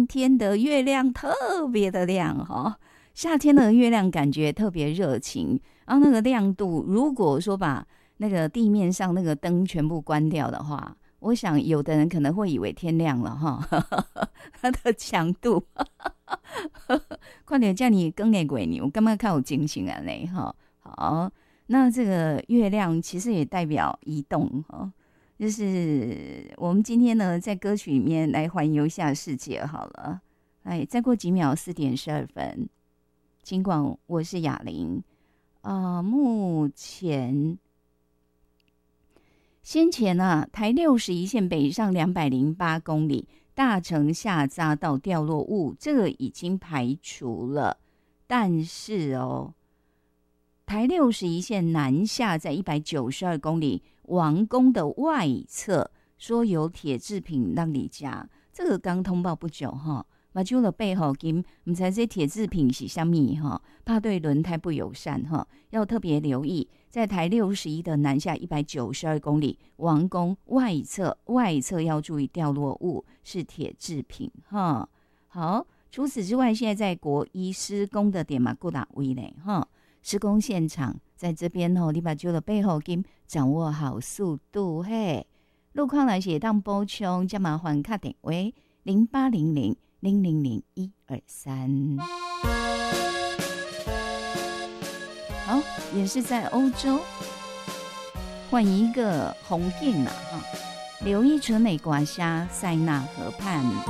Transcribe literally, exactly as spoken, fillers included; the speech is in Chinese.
今天的月亮特别的亮哈，夏天的月亮感觉特别热情，然后那个亮度，如果说把那个地面上那个灯全部关掉的话，我想有的人可能会以为天亮了哈，它的强度，快点叫你更给鬼牛，干嘛看我惊醒啊嘞哈？好，那这个月亮其实也代表移动哈。就是我们今天呢，在歌曲里面来环游一下世界好了。哎，再过几秒，四点十二分。尽管我是雅玲，啊、呃，目前先前啊，台六十一线北上两百零八公里，大城下匝道掉落物，这个已经排除了，但是哦。台六十一线南下在一百九十二公里，王宫的外侧说有铁制品让你加，这个刚通报不久哈，马就了背后金，唔知这铁制品是什么哈，怕对轮胎不友善哈，要特别留意，在台六十一的南下一百九十二公里，王宫外侧外侧要注意掉落物是铁制品哈。好，除此之外，现在在国一施工的点嘛，顾打威嘞哈。施工现场在这边哦，你把旧的背后金掌握好速度嘿。路况来写当补充，加麻烦卡点位零八零零零零零一二三。好，也是在欧洲，换一个红景了哈。刘一纯美刮虾塞纳河畔。